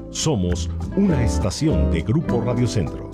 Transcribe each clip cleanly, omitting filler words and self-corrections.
Somos una estación de Grupo Radio Centro.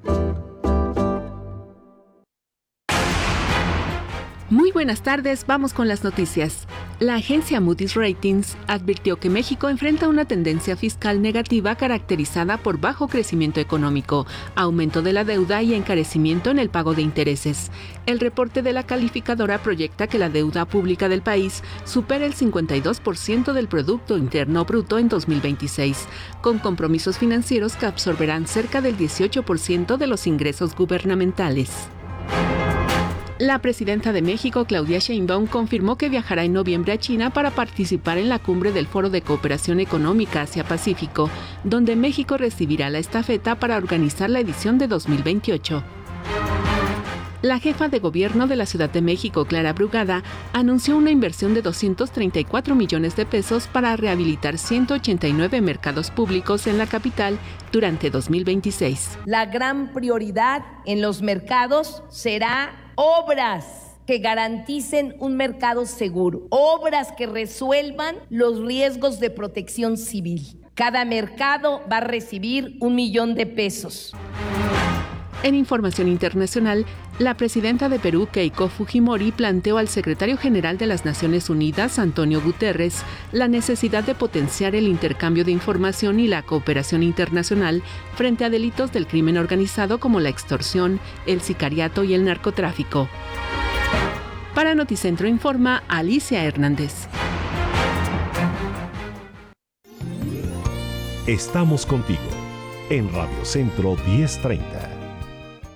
Muy buenas tardes, vamos con las noticias. La agencia Moody's Ratings advirtió que México enfrenta una tendencia fiscal negativa caracterizada por bajo crecimiento económico, aumento de la deuda y encarecimiento en el pago de intereses. El reporte de la calificadora proyecta que la deuda pública del país supera el 52% del Producto Interno Bruto en 2026, con compromisos financieros que absorberán cerca del 18% de los ingresos gubernamentales. La presidenta de México, Claudia Sheinbaum, confirmó que viajará en noviembre a China para participar en la cumbre del Foro de Cooperación Económica Asia-Pacífico, donde México recibirá la estafeta para organizar la edición de 2028. La jefa de gobierno de la Ciudad de México, Clara Brugada, anunció una inversión de 234 millones de pesos para rehabilitar 189 mercados públicos en la capital durante 2026. La gran prioridad en los mercados será obras que garanticen un mercado seguro, obras que resuelvan los riesgos de protección civil. Cada mercado va a recibir 1 millón de pesos. En información internacional, la presidenta de Perú, Keiko Fujimori, planteó al secretario general de las Naciones Unidas, Antonio Guterres, la necesidad de potenciar el intercambio de información y la cooperación internacional frente a delitos del crimen organizado como la extorsión, el sicariato y el narcotráfico. Para Noticentro Informa, Alicia Hernández. Estamos contigo en Radio Centro 1030.